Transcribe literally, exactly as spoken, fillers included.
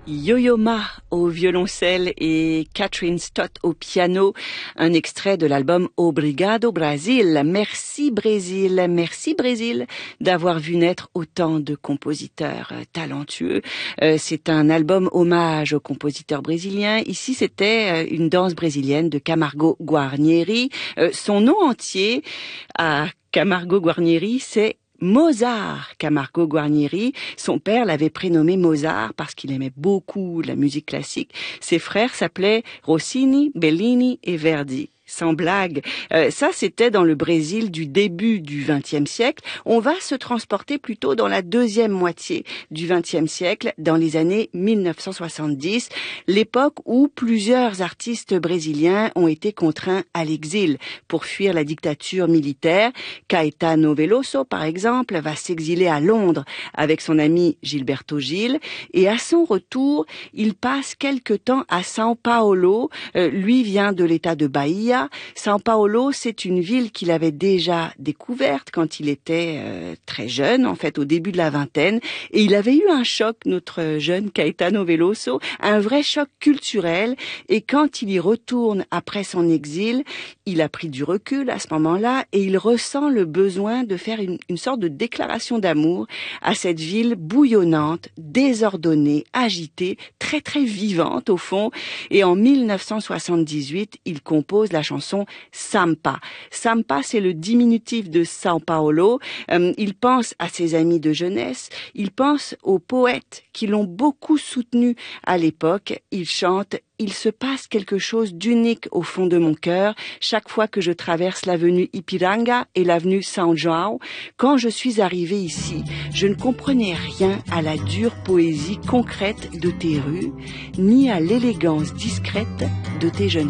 Yo-Yo Ma au violoncelle et Catherine Stott au piano, un extrait de l'album Obrigado Brasil. Merci Brésil, merci Brésil d'avoir vu naître autant de compositeurs talentueux. Euh, c'est un album hommage aux compositeurs brésiliens. Ici, c'était une danse brésilienne de Camargo Guarnieri. Euh, son nom entier à Camargo Guarnieri, c'est Mozart Camargo Guarnieri. Son père l'avait prénommé Mozart parce qu'il aimait beaucoup la musique classique. Ses frères s'appelaient Rossini, Bellini et Verdi. Sans blague, euh, ça c'était dans le Brésil du début du vingtième siècle. On va se transporter plutôt dans la deuxième moitié du vingtième siècle, dans les années mille neuf cent soixante-dix, l'époque où plusieurs artistes brésiliens ont été contraints à l'exil pour fuir la dictature militaire. Caetano Veloso, par exemple, va s'exiler à Londres avec son ami Gilberto Gil, et à son retour, il passe quelque temps à São Paulo. Euh, lui vient de l'état de Bahia. São Paulo, c'est une ville qu'il avait déjà découverte quand il était euh, très jeune, en fait au début de la vingtaine, et il avait eu un choc, notre jeune Caetano Veloso, un vrai choc culturel, et quand il y retourne après son exil, il a pris du recul à ce moment-là, et il ressent le besoin de faire une, une sorte de déclaration d'amour à cette ville bouillonnante, désordonnée, agitée, très très vivante au fond, et en mille neuf cent soixante-dix-huit, il compose la chanson Sampa. Sampa, c'est le diminutif de São Paulo. Euh, il pense à ses amis de jeunesse, il pense aux poètes qui l'ont beaucoup soutenu à l'époque. Il chante « Il se passe quelque chose d'unique au fond de mon cœur chaque fois que je traverse l'avenue Ipiranga et l'avenue São João. Quand je suis arrivé ici, je ne comprenais rien à la dure poésie concrète de tes rues, ni à l'élégance discrète de tes jeunes filles. »